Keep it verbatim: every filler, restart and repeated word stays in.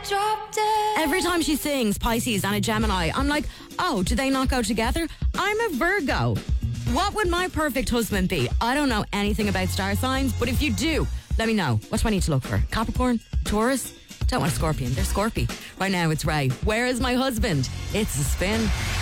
Every time she sings Pisces and a Gemini, I'm like, oh, do they not go together? I'm a Virgo. What would my perfect husband be? I don't know anything about star signs, but if you do, let me know. What do I need to look for? Capricorn? Taurus? Don't want a Scorpion. They're Scorpy. Right now, it's Ray. Where is my husband? It's a spin.